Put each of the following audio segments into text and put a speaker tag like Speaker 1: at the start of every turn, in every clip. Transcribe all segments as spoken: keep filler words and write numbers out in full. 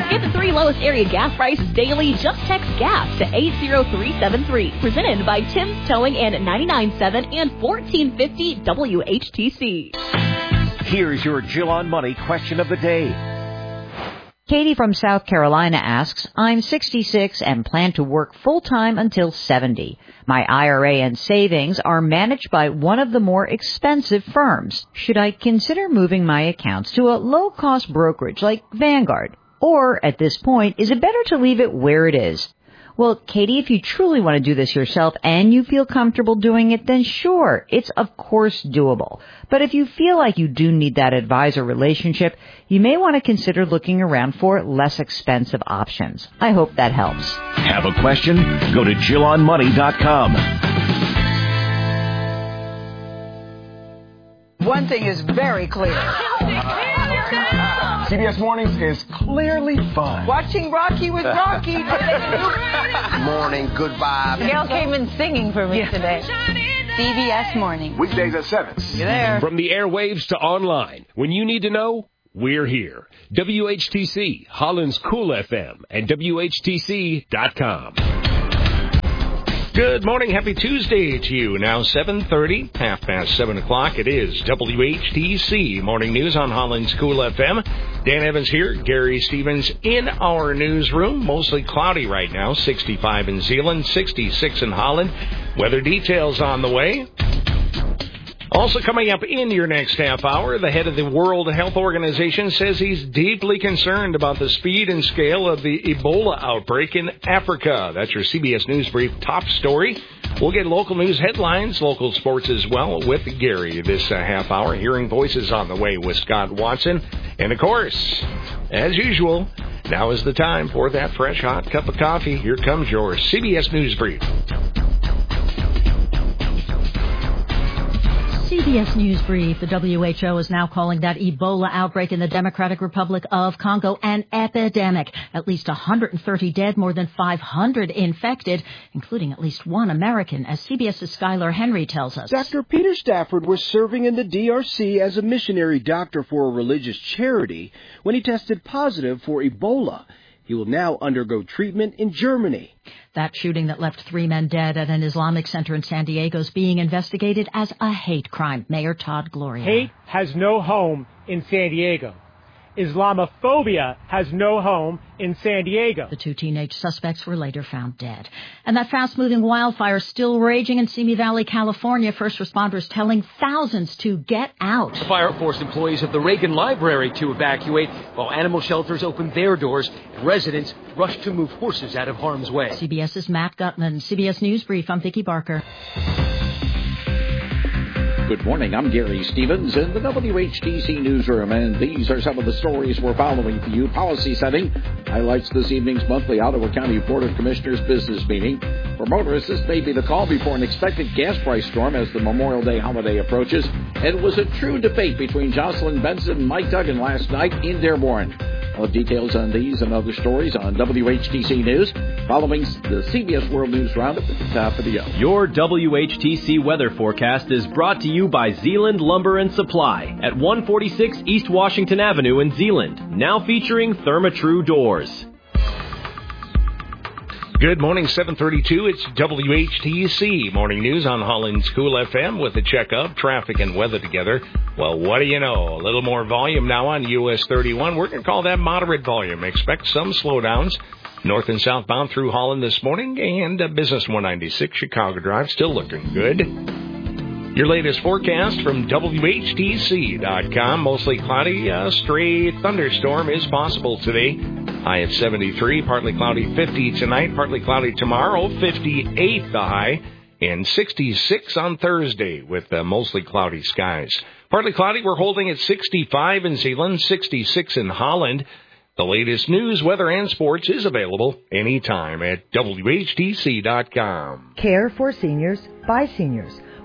Speaker 1: Get the three lowest area gas prices daily. Just text GAS to eight zero three seven three. Presented by Tim's Towing and ninety-nine point seven and fourteen fifty W H T C.
Speaker 2: Here's your Jill on Money question of the day.
Speaker 3: Katie from South Carolina asks, I'm sixty-six and plan to work full-time until seventy. My I R A and savings are managed by one of the more expensive firms. Should I consider moving my accounts to a low-cost brokerage like Vanguard? Or, at this point, is it better to leave it where it is? Well, Katie, if you truly want to do this yourself and you feel comfortable doing it, then sure, it's of course doable. But if you feel like you do need that advisor relationship, you may want to consider looking around for less expensive options. I hope that helps.
Speaker 2: Have a question? Go to Jill on Money dot com.
Speaker 4: One thing is very clear.
Speaker 5: C B S Mornings is clearly fun.
Speaker 4: Watching Rocky with Rocky.
Speaker 6: Morning, good vibes.
Speaker 4: Gail came in singing for me yeah. today. C B S Morning.
Speaker 5: Weekdays at seven.
Speaker 4: You there?
Speaker 7: From the airwaves to online, when you need to know, we're here. W H T C, Holland's Cool F M, and W H T C dot com. Good morning. Happy Tuesday to you. Now seven thirty, half past seven o'clock. It is W H T C Morning News on Holland's Cool F M. Dan Evans here, Gary Stevens in our newsroom. Mostly cloudy right now, sixty-five in Zeeland, sixty-six in Holland. Weather details on the way. Also coming up in your next half hour, the head of the World Health Organization says he's deeply concerned about the speed and scale of the Ebola outbreak in Africa. That's your C B S News Brief top story. We'll get local news headlines, local sports as well with Gary this uh, half hour. Hearing voices on the way with Scott Watson. And, of course, as usual, now is the time for that fresh, hot cup of coffee. Here comes your C B S News Brief.
Speaker 8: C B S News Brief. The W H O is now calling that Ebola outbreak in the Democratic Republic of Congo an epidemic. At least one hundred thirty dead, more than five hundred infected, including at least one American, as CBS's Skylar Henry tells us.
Speaker 9: Doctor Peter Stafford was serving in the D R C as a missionary doctor for a religious charity when he tested positive for Ebola. He will now undergo treatment in Germany.
Speaker 8: That shooting that left three men dead at an Islamic center in San Diego is being investigated as a hate crime. Mayor Todd Gloria.
Speaker 10: Hate has no home in San Diego. Islamophobia has no home in San Diego.
Speaker 8: The two teenage suspects were later found dead. And that fast-moving wildfire still raging in Simi Valley, California. First responders telling thousands to get out.
Speaker 11: Fire forced employees of the Reagan Library to evacuate while animal shelters opened their doors and residents rushed to move horses out of harm's way.
Speaker 8: CBS's Matt Gutman. C B S News Brief. I'm Vicki Barker.
Speaker 12: Good morning. I'm Gary Stevens in the W H T C newsroom, and these are some of the stories we're following for you. Policy setting highlights this evening's monthly Ottawa County Board of Commissioners business meeting. For motorists, this may be the call before an expected gas price storm as the Memorial Day holiday approaches. And it was a true debate between Jocelyn Benson and Mike Duggan last night in Dearborn. All the details on these and other stories on W H T C News following the C B S World News Roundup at the top of the hour.
Speaker 13: Your W H T C weather forecast is brought to you by Zeeland Lumber and Supply at one forty-six East Washington Avenue in Zeeland, now featuring Therma-Tru doors.
Speaker 7: Good morning, seven thirty-two. It's W H T C Morning News on Holland's Cool F M with a check of traffic and weather together. Well, what do you know? A little more volume now on U S thirty-one. We're going to call that moderate volume. Expect some slowdowns north and southbound through Holland this morning, and uh, Business one ninety-six Chicago Drive still looking good. Your latest forecast from W H T C dot com. Mostly cloudy. A stray thunderstorm is possible today. High at seventy-three. Partly cloudy fifty tonight. Partly cloudy tomorrow. fifty-eight the high. And sixty-six on Thursday with uh, mostly cloudy skies. Partly cloudy. We're holding at sixty-five in Zeeland. sixty-six in Holland. The latest news, weather, and sports is available anytime at W H T C dot com.
Speaker 14: Care for seniors by seniors.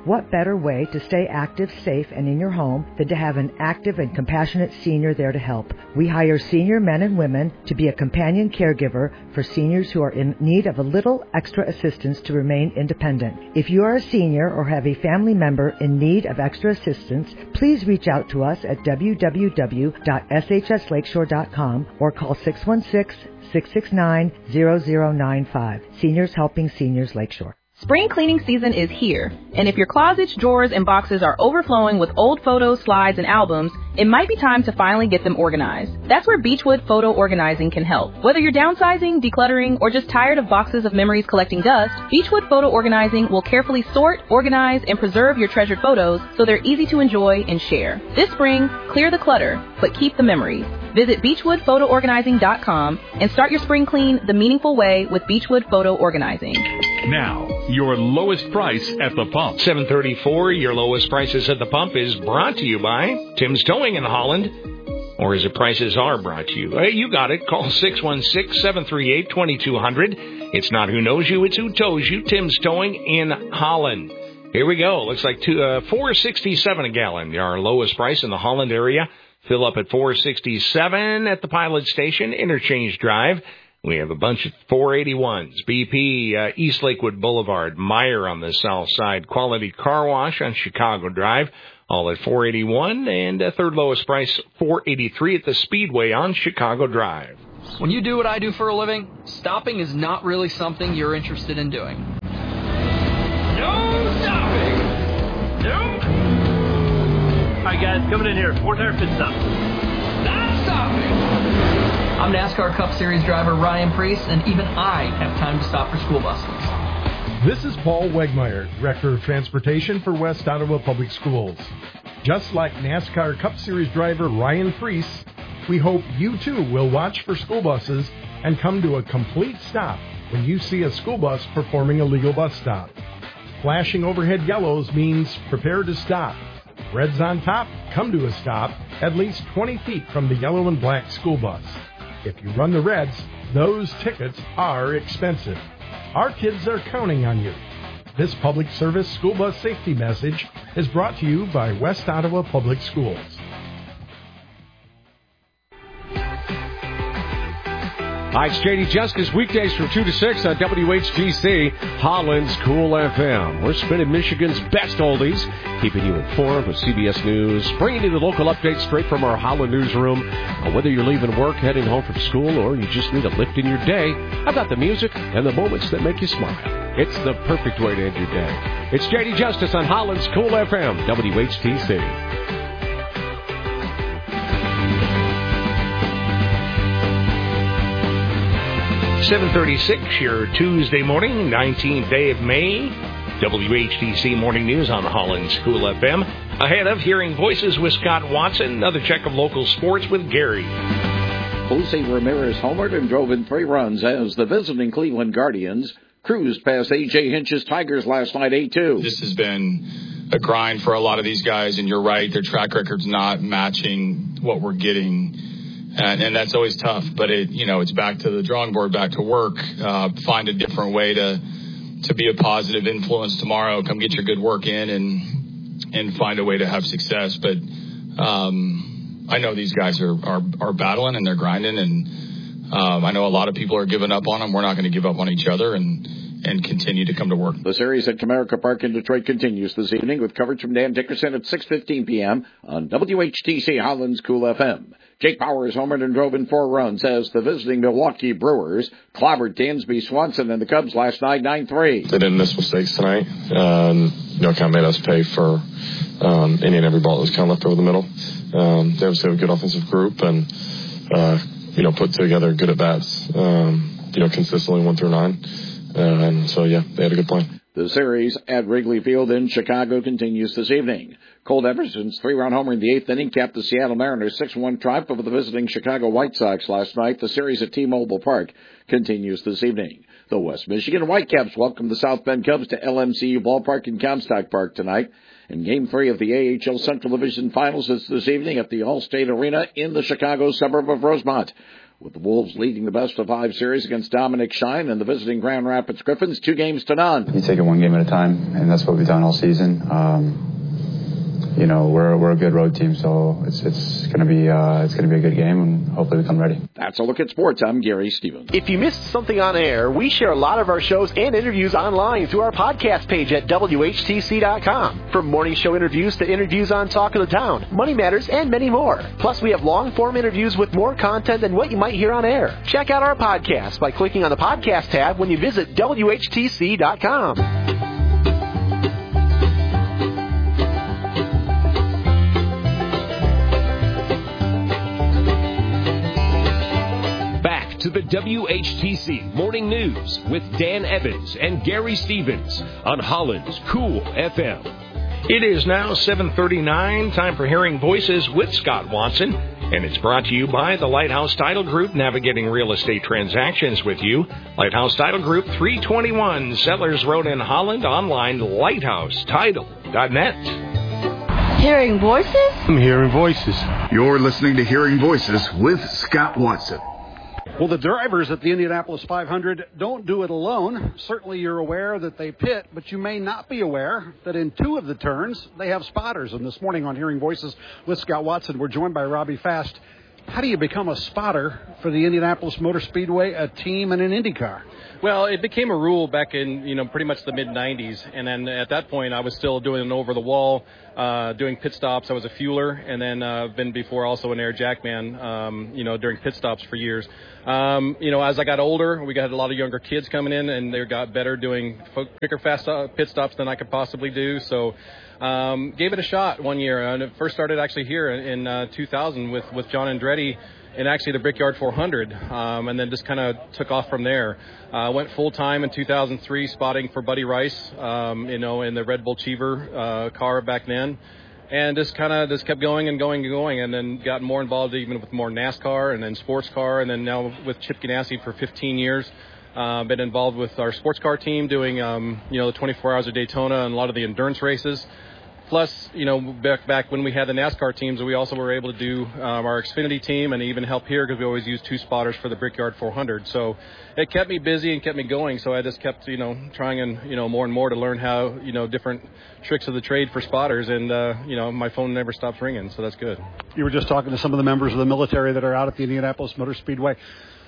Speaker 14: What better way to stay active, safe, and in your home than to have an active and compassionate senior there to help? We hire senior men and women to be a companion caregiver for seniors who are in need of a little extra assistance to remain independent. If you are a senior or have a family member in need of extra assistance, please reach out to us at w w w dot s h s lakeshore dot com or call six one six, six six nine, zero zero nine five. Seniors Helping Seniors Lakeshore.
Speaker 15: Spring cleaning season is here, and if your closets, drawers, and boxes are overflowing with old photos, slides, and albums, it might be time to finally get them organized. That's where Beechwood Photo Organizing can help. Whether you're downsizing, decluttering, or just tired of boxes of memories collecting dust, Beechwood Photo Organizing will carefully sort, organize, and preserve your treasured photos so they're easy to enjoy and share. This spring, clear the clutter, but keep the memories. Visit beechwood photo organizing dot com and start your spring clean the meaningful way with Beechwood Photo Organizing.
Speaker 16: Now, your lowest price at the pump.
Speaker 7: seven thirty-four, your lowest prices at the pump is brought to you by Tim's Towing in Holland. Or is it Prices Are brought to you? Hey, you got it. Call six one six, seven three eight, two two zero zero. It's not who knows you, it's who tows you. Tim's Towing in Holland. Here we go. Looks like two, uh, four sixty-seven a gallon. Our lowest price in the Holland area. Fill up at four sixty-seven at the Pilot Station, Interchange Drive. We have a bunch of four eighty-ones. B P, uh, East Lakewood Boulevard, Meyer on the south side, Quality Car Wash on Chicago Drive, all at four eighty-one, and uh, third lowest price, four eighty-three at the Speedway on Chicago Drive.
Speaker 17: When you do what I do for a living, stopping is not really something you're interested in doing.
Speaker 18: No stopping! Nope! All right, guys, coming in here. Four-tire pit stop. Not stopping!
Speaker 17: I'm NASCAR Cup Series driver Ryan Preece, and even I have time to stop for school buses.
Speaker 19: This is Paul Wegmeyer, Director of Transportation for West Ottawa Public Schools. Just like NASCAR Cup Series driver Ryan Preece, we hope you too will watch for school buses and come to a complete stop when you see a school bus performing a legal bus stop. Flashing overhead yellows means prepare to stop. Reds on top, come to a stop at least twenty feet from the yellow and black school bus. If you run the reds, those tickets are expensive. Our kids are counting on you. This public service school bus safety message is brought to you by West Ottawa Public Schools.
Speaker 20: Hi, it's J D Justice, weekdays from two to six on W H T C, Holland's Cool F M. We're spinning Michigan's best oldies, keeping you informed with C B S News, bringing you the local updates straight from our Holland newsroom. Whether you're leaving work, heading home from school, or you just need a lift in your day, I've got the music and the moments that make you smile. It's the perfect way to end your day. It's J D Justice on Holland's Cool F M, W H T C.
Speaker 7: seven thirty-six, your Tuesday morning, nineteenth day of May. W H T C Morning News on Holland's Cool F M. Ahead of Hearing Voices with Scott Watson, another check of local sports with Gary.
Speaker 12: Jose Ramirez homered and drove in three runs as the visiting Cleveland Guardians cruised past A J Hinch's Tigers last night eight two.
Speaker 21: This has been a grind for a lot of these guys, and you're right, their track record's not matching what we're getting. And, and that's always tough, but it, you know, it's back to the drawing board, back to work, uh, find a different way to, to be a positive influence tomorrow, come get your good work in and, and find a way to have success. But, um, I know these guys are, are, are battling and they're grinding, and, um, I know a lot of people are giving up on them. We're not going to give up on each other and, and continue to come to work.
Speaker 12: The series at Comerica Park in Detroit continues this evening with coverage from Dan Dickerson at six fifteen p.m. on W H T C Holland's Cool F M. Jake Powers homered and drove in four runs as the visiting Milwaukee Brewers clobbered Dansby Swanson and the Cubs last night nine three.
Speaker 22: They didn't miss mistakes tonight. Um, you know, kind of made us pay for um, any and every ball that was kind of left over the middle. Um, they obviously have a good offensive group and, uh, you know, put together good at-bats, um, you know, consistently one through nine. Uh, and so, yeah, they had a good plan.
Speaker 12: The series at Wrigley Field in Chicago continues this evening. Colt Everson's three-run homer in the eighth inning capped the Seattle Mariners' six one triumph over the visiting Chicago White Sox last night. The series at T-Mobile Park continues this evening. The West Michigan Whitecaps welcome the South Bend Cubs to L M C U Ballpark in Comstock Park tonight. And Game three of the A H L Central Division Finals is this evening at the Allstate Arena in the Chicago suburb of Rosemont. with the Wolves leading the best of five series against Dominic Shine and the visiting Grand Rapids Griffins, two games to none.
Speaker 1: You take it one game at a time, and that's what we've done all season. Um, You know, we're we're a good road team, so it's it's gonna be uh, it's gonna be a good game, and hopefully we come ready.
Speaker 12: That's a look at sports. I'm Gary Stevens.
Speaker 3: If you missed something on air, we share a lot of our shows and interviews online through our podcast page at W H T C dot com. From morning show interviews to interviews on Talk of the Town, Money Matters, and many more. Plus, we have long-form interviews with more content than what you might hear on air. Check out our podcast by clicking on the podcast tab when you visit W H T C dot com.
Speaker 13: To the W H T C Morning News with Dan Evans and Gary Stevens on Holland's Cool F M.
Speaker 7: It is now seven thirty-nine, time for Hearing Voices with Scott Watson, and it's brought to you by the Lighthouse Title Group, navigating real estate transactions with you. Lighthouse Title Group, three twenty-one Settlers Road in Holland, online lighthouse title dot net.
Speaker 4: Hearing Voices?
Speaker 23: I'm Hearing Voices.
Speaker 24: You're listening to Hearing Voices with Scott Watson.
Speaker 25: Well, the drivers at the Indianapolis five hundred don't do it alone. Certainly you're aware that they pit, but you may not be aware that in two of the turns, they have spotters. And this morning on Hearing Voices with Scott Watson, we're joined by Robbie Fast. How do you become a spotter for the Indianapolis Motor Speedway, a team, and an IndyCar?
Speaker 26: Well, it became a rule back in, you know, pretty much the mid nineties. And then at that point, I was still doing an over-the-wall, uh, doing pit stops. I was a fueler, and then I've uh, been before also an air jackman, um, you know, during pit stops for years. Um, you know, as I got older, we got a lot of younger kids coming in, and they got better doing quicker, fast pit stops than I could possibly do. So um, gave it a shot one year. And it first started actually here in uh, two thousand with, with John Andretti and actually the Brickyard four hundred, um, and then just kind of took off from there. I uh, went full-time in two thousand three spotting for Buddy Rice, um, you know, in the Red Bull Cheever uh, car back then. And just kind of just kept going and going and going, and then got more involved even with more NASCAR and then sports car, and then now with Chip Ganassi for fifteen years. Uh, been involved with our sports car team doing, um, you know, the twenty-four hours of Daytona and a lot of the endurance races. Plus, you know, back back when we had the NASCAR teams, we also were able to do um, our Xfinity team and even help here because we always use two spotters for the Brickyard four hundred. So it kept me busy and kept me going. So I just kept, you know, trying and, you know, more and more to learn how, you know, different tricks of the trade for spotters. And, uh, you know, my phone never stops ringing. So that's good.
Speaker 25: You were just talking to some of the members of the military that are out at the Indianapolis Motor Speedway.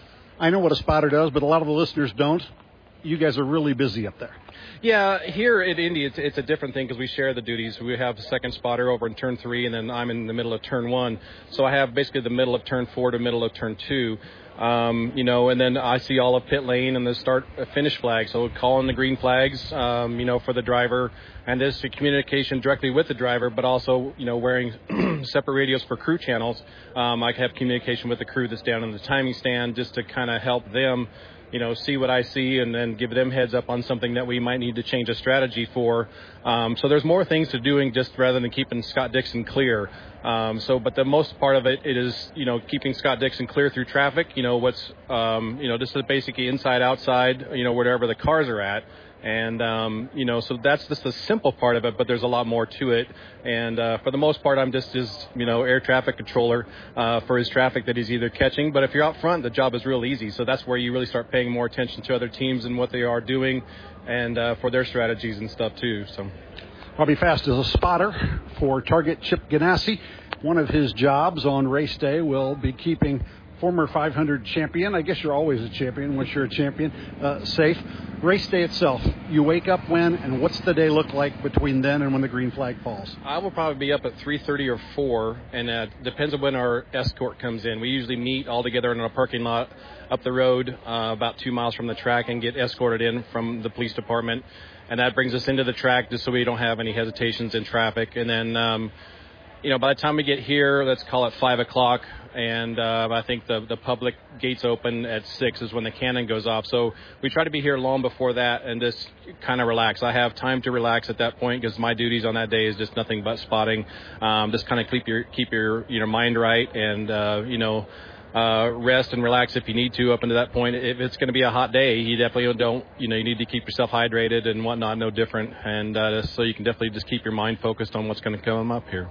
Speaker 25: I know what a spotter does, but a lot of the listeners don't. You guys are really busy up there.
Speaker 26: Yeah, here at Indy, it's, it's a different thing because we share the duties. We have a second spotter over in turn three, and then I'm in the middle of turn one. So I have basically the middle of turn four to middle of turn two. Um, you know, and then I see all of pit lane and the start uh, finish flag. So calling the green flags, um, you know, for the driver, and this communication directly with the driver, but also, you know, wearing separate radios for crew channels. Um, I have communication with the crew that's down in the timing stand just to kind of help them, you know, see what I see and then give them heads up on something that we might need to change a strategy for. Um, so there's more things to doing just rather than keeping Scott Dixon clear. Um, so, but the most part of it, it is, you know, keeping Scott Dixon clear through traffic, you know, what's, um, you know, just basically inside, outside, you know, wherever the cars are at. And, um, you know, so that's just the simple part of it, but there's a lot more to it. And uh, for the most part, I'm just his, you know, air traffic controller uh, for his traffic that he's either catching. But if you're out front, the job is real easy. So that's where you really start paying more attention to other teams and what they are doing and uh, for their strategies and stuff, too. So
Speaker 25: Robbie Fast is a spotter for Target Chip Ganassi. One of his jobs on race day will be keeping former five hundred champion, I guess you're always a champion once you're a champion, uh, safe. Race day itself, you wake up when, and what's the day look like between then and when the green flag falls?
Speaker 26: I will probably be up at three thirty or four, and it uh, depends on when our escort comes in. We usually meet all together in a parking lot up the road uh, about two miles from the track and get escorted in from the police department, and that brings us into the track just so we don't have any hesitations in traffic. And then, um, you know, by the time we get here, let's call it five o'clock, and uh, I think the, the public gates open at six is when the cannon goes off. So we try to be here long before that and just kind of relax. I have time to relax at that point because my duties on that day is just nothing but spotting. Um, just kind of keep your keep your you know mind right and uh, you know uh, rest and relax if you need to up until that point. If it's going to be a hot day, you definitely don't you know you need to keep yourself hydrated and whatnot, no different. And uh, so you can definitely just keep your mind focused on what's going to come up here.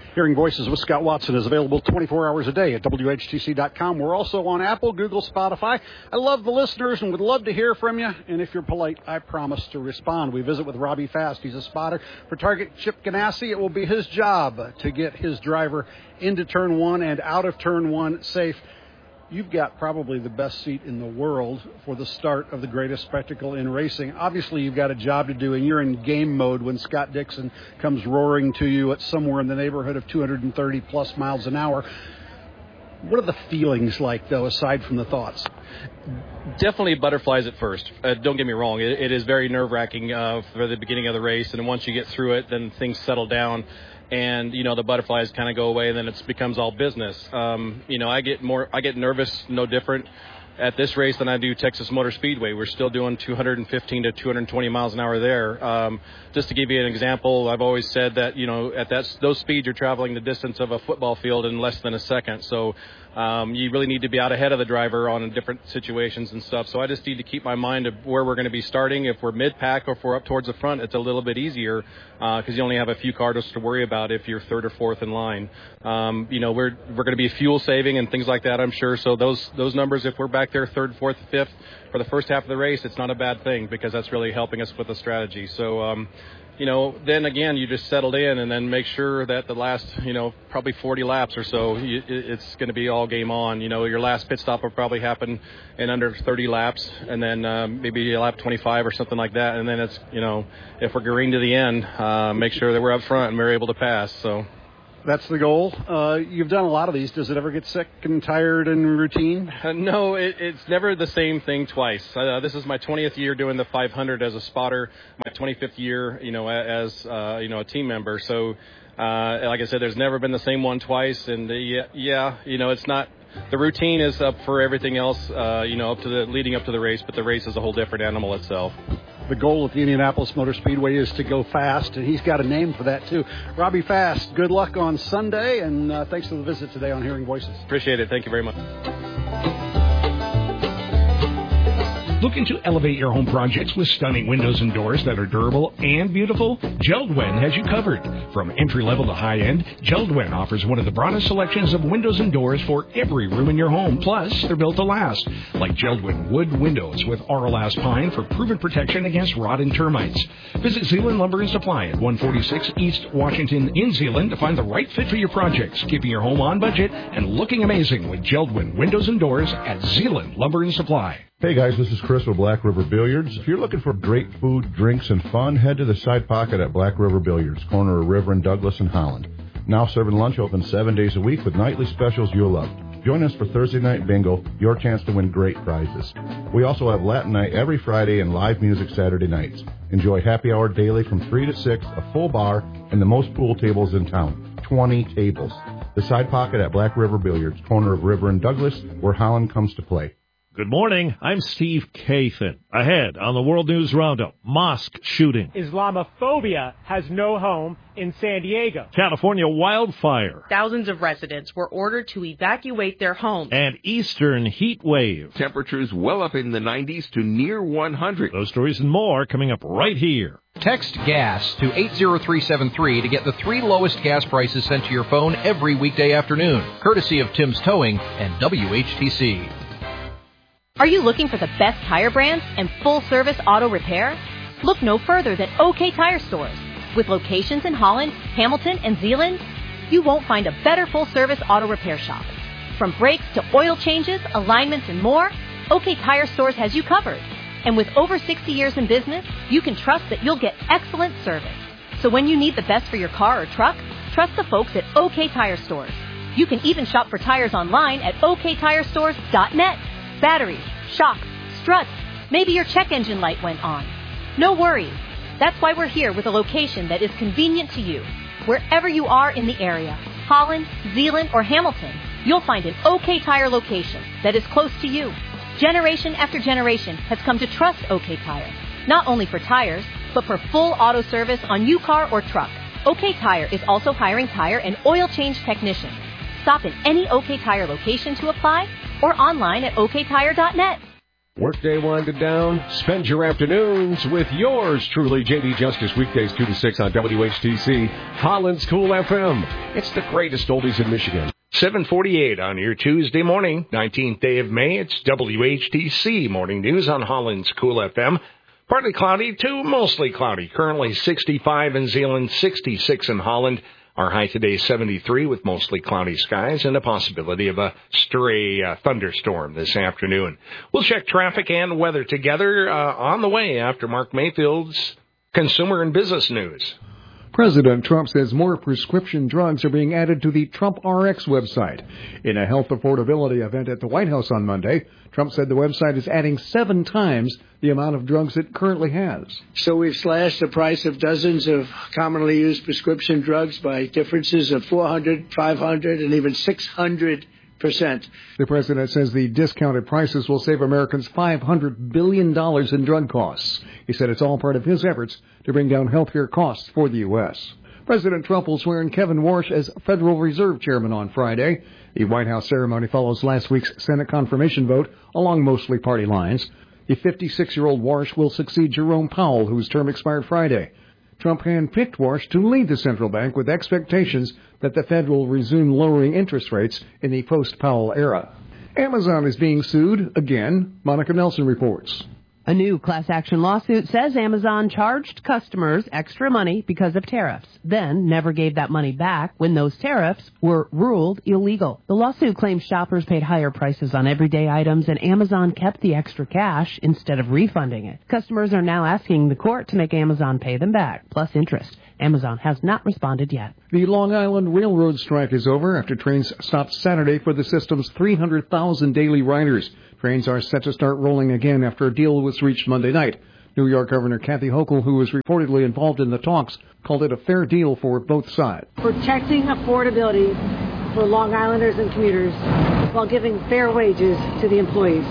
Speaker 25: Hearing Voices with Scott Watson is available twenty-four hours a day at W H T C dot com. We're also on Apple, Google, Spotify. I love the listeners and would love to hear from you. And if you're polite, I promise to respond. We visit with Robbie Fast. He's a spotter for Target Chip Ganassi. It will be his job to get his driver into turn one and out of turn one safe. You've got probably the best seat in the world for the start of the greatest spectacle in racing. Obviously, you've got a job to do, and you're in game mode when Scott Dixon comes roaring to you at somewhere in the neighborhood of two hundred thirty plus miles an hour. What are the feelings like, though, aside from the thoughts?
Speaker 26: Definitely butterflies at first. Uh, don't get me wrong. It, it is very nerve-wracking uh, for the beginning of the race, and once you get through it, then things settle down. And, you know, the butterflies kind of go away, and then it becomes all business. Um, you know, I get more, I get nervous, no different at this race than I do Texas Motor Speedway. We're still doing two hundred fifteen to two hundred twenty miles an hour there. Um, just to give you an example, I've always said that, you know, at that, those speeds, you're traveling the distance of a football field in less than a second. So um, you really need to be out ahead of the driver on different situations and stuff. So I just need to keep my mind of where we're going to be starting. If we're mid-pack or if we're up towards the front, it's a little bit easier because uh, you only have a few cars to worry about if you're third or fourth in line. Um, you know, we're we're going to be fuel saving and things like that, I'm sure. So those those numbers, if we're back there third, fourth, fifth for the first half of the race, it's not a bad thing because that's really helping us with the strategy. So, um, you know, then again, you just settled in and then make sure that the last, you know, probably forty laps or so, you, it's going to be all game on. You know, your last pit stop will probably happen in under thirty laps, and then um, maybe lap twenty-five or something like that. And then it's, you know, if we're green to the end, uh, make sure that we're up front and we're able to pass. So.
Speaker 25: That's the goal. Uh, you've done a lot of these. Does it ever get sick and tired and routine?
Speaker 26: Uh, no, it, it's never the same thing twice. Uh, this is my twentieth year doing the five hundred as a spotter, my twenty-fifth year, you know, as, uh, you know, a team member. So, uh, like I said, there's never been the same one twice. And, uh, yeah, yeah, you know, it's not – the routine is up for everything else, uh, you know, up to the leading up to the race, but the race is a whole different animal itself.
Speaker 25: The goal at the Indianapolis Motor Speedway is to go fast, and he's got a name for that, too. Robbie Fast, good luck on Sunday, and uh, thanks for the visit today on Hearing Voices.
Speaker 26: Appreciate it. Thank you very much.
Speaker 7: Looking to elevate your home projects with stunning windows and doors that are durable and beautiful? Jeld-Wen has you covered. From entry-level to high-end, Jeld-Wen offers one of the broadest selections of windows and doors for every room in your home. Plus, they're built to last, like Jeld-Wen wood windows with Auralast pine for proven protection against rot and termites. Visit Zeeland Lumber and Supply at one forty-six East Washington in Zeeland to find the right fit for your projects, keeping your home on budget and looking amazing with Jeld-Wen windows and doors at Zeeland Lumber and Supply.
Speaker 2: Hey guys, this is Chris with Black River Billiards. If you're looking for great food, drinks, and fun, head to the Side Pocket at Black River Billiards, corner of River and Douglas in Holland. Now serving lunch open seven days a week with nightly specials you'll love. Join us for Thursday Night Bingo, your chance to win great prizes. We also have Latin Night every Friday and live music Saturday nights. Enjoy happy hour daily from three to six, a full bar, and the most pool tables in town, twenty tables. The Side Pocket at Black River Billiards, corner of River and Douglas, where Holland comes to play.
Speaker 5: Good morning. I'm Steve Kathan. Ahead on the World News Roundup, mosque shooting.
Speaker 6: Islamophobia has no home in San Diego.
Speaker 5: California wildfire.
Speaker 9: Thousands of residents were ordered to evacuate their homes.
Speaker 5: And Eastern heat wave.
Speaker 10: Temperatures well up in the nineties to near one hundred.
Speaker 5: Those stories and more coming up right here.
Speaker 23: Text GAS to eight zero three seven three to get the three lowest gas prices sent to your phone every weekday afternoon, courtesy of Tim's Towing and W H T C.
Speaker 27: Are you looking for the best tire brands and full-service auto repair? Look no further than OK Tire Stores. With locations in Holland, Hamilton, and Zeeland, you won't find a better full-service auto repair shop. From brakes to oil changes, alignments, and more, OK Tire Stores has you covered. And with over sixty years in business, you can trust that you'll get excellent service. So when you need the best for your car or truck, trust the folks at OK Tire Stores. You can even shop for tires online at O K tire stores dot net. Batteries, shocks, struts, maybe your check engine light went on. No worries. That's why we're here with a location that is convenient to you. Wherever you are in the area, Holland, Zeeland, or Hamilton, you'll find an OK Tire location that is close to you. Generation after generation has come to trust OK Tire, not only for tires, but for full auto service on your car or truck. OK Tire is also hiring tire and oil change technicians. Stop in any OK Tire location to apply or online at O K tire dot net.
Speaker 20: Workday winded down. Spend your afternoons with yours truly, J D Justice, weekdays two to six on W H T C, Holland's Cool F M. It's the greatest oldies in Michigan.
Speaker 7: seven forty-eight on your Tuesday morning, nineteenth day of May. It's W H T C Morning News on Holland's Cool F M. Partly cloudy to mostly cloudy. Currently sixty-five in Zeeland, sixty-six in Holland. Our high today seventy-three with mostly cloudy skies and a possibility of a stray uh, thunderstorm this afternoon. We'll check traffic and weather together uh, on the way after Mark Mayfield's Consumer and Business News.
Speaker 8: President Trump says more prescription drugs are being added to the Trump R X website. In a health affordability event at the White House on Monday, Trump said the website is adding seven times the amount of drugs it currently has.
Speaker 11: So we've slashed the price of dozens of commonly used prescription drugs by differences of four hundred, five hundred, and even six hundred percent.
Speaker 8: The president says the discounted prices will save Americans five hundred billion dollars in drug costs. He said it's all part of his efforts to bring down health care costs for the U S. President Trump will swear in Kevin Warsh as Federal Reserve Chairman on Friday. The White House ceremony follows last week's Senate confirmation vote along mostly party lines. The fifty-six-year-old Warsh will succeed Jerome Powell, whose term expired Friday. Trump handpicked Warsh to lead the central bank with expectations that the Fed will resume lowering interest rates in the post-Powell era. Amazon is being sued again. Monica Nelson reports.
Speaker 14: A new class action lawsuit says Amazon charged customers extra money because of tariffs, then never gave that money back when those tariffs were ruled illegal. The lawsuit claims shoppers paid higher prices on everyday items and Amazon kept the extra cash instead of refunding it. Customers are now asking the court to make Amazon pay them back, plus interest. Amazon has not responded yet.
Speaker 8: The Long Island Railroad strike is over after trains stopped Saturday for the system's three hundred thousand daily riders. Trains are set to start rolling again after a deal was reached Monday night. New York Governor Kathy Hochul, who was reportedly involved in the talks, called it a fair deal for both sides.
Speaker 15: Protecting affordability for Long Islanders and commuters while giving fair wages to the employees.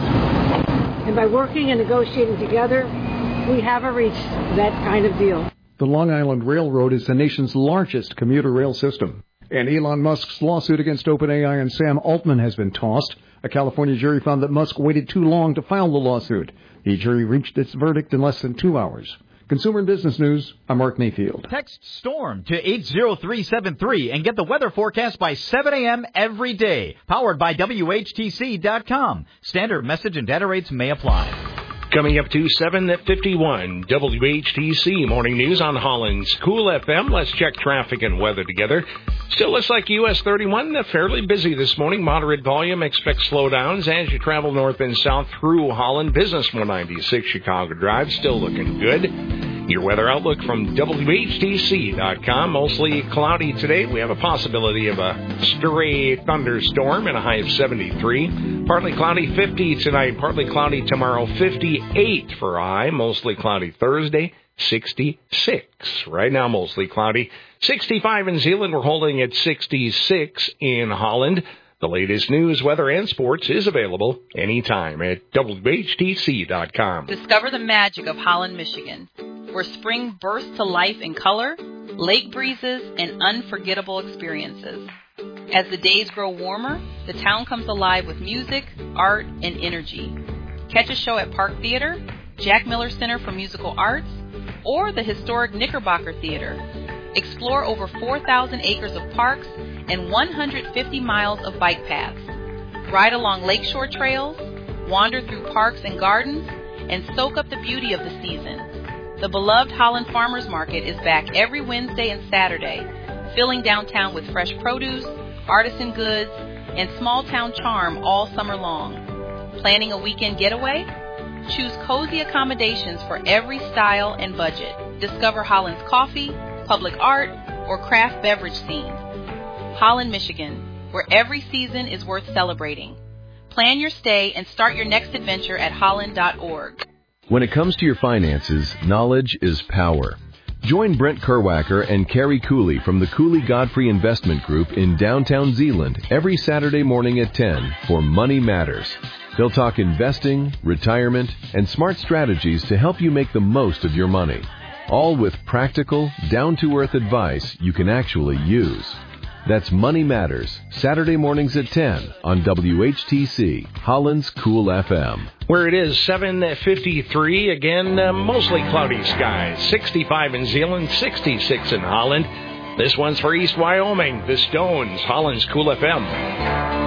Speaker 15: And by working and negotiating together, we haven't reached that kind of deal.
Speaker 8: The Long Island Railroad is the nation's largest commuter rail system. And Elon Musk's lawsuit against OpenAI and Sam Altman has been tossed. A California jury found that Musk waited too long to file the lawsuit. The jury reached its verdict in less than two hours. Consumer and Business News, I'm Mark Mayfield.
Speaker 16: Text STORM to eight zero three seven three and get the weather forecast by seven a.m. every day. Powered by W H T C dot com. Standard message and data rates may apply.
Speaker 7: Coming up to seven fifty-one, W H T C Morning News on Holland's Cool F M. Let's check traffic and weather together. Still looks like U S thirty-one, fairly busy this morning. Moderate volume, expect slowdowns as you travel north and south through Holland. Business one ninety-six Chicago Drive, still looking good. Your weather outlook from W H T C dot com. Mostly cloudy today. We have a possibility of a stray thunderstorm and a high of seventy-three. Partly cloudy, fifty tonight. Partly cloudy tomorrow, fifty-eight for a high. Mostly cloudy Thursday, sixty-six. Right now, mostly cloudy. sixty-five in Zeeland. We're holding at sixty-six in Holland. The latest news, weather, and sports is available anytime at W H T C dot com.
Speaker 17: Discover the magic of Holland, Michigan, where spring bursts to life in color, lake breezes, and unforgettable experiences. As the days grow warmer, the town comes alive with music, art, and energy. Catch a show at Park Theater, Jack Miller Center for Musical Arts, or the historic Knickerbocker Theater. Explore over four thousand acres of parks and one hundred fifty miles of bike paths. Ride along lakeshore trails, wander through parks and gardens, and soak up the beauty of the season. The beloved Holland Farmers Market is back every Wednesday and Saturday, filling downtown with fresh produce, artisan goods, and small-town charm all summer long. Planning a weekend getaway? Choose cozy accommodations for every style and budget. Discover Holland's coffee, public art, or craft beverage scene. Holland, Michigan, where every season is worth celebrating. Plan your stay and start your next adventure at holland dot org.
Speaker 18: When it comes to your finances, knowledge is power. Join Brent Kerwacker and Carrie Cooley from the Cooley Godfrey Investment Group in downtown Zeeland every Saturday morning at ten for Money Matters. They'll talk investing, retirement, and smart strategies to help you make the most of your money. All with practical, down-to-earth advice you can actually use. That's Money Matters, Saturday mornings at ten on W H T C, Holland's Cool F M.
Speaker 7: where it is seven fifty-three. Again, uh, mostly cloudy skies. sixty-five in Zeeland, sixty-six in Holland. This one's for East Wyoming. The Stones, Holland's Cool F M.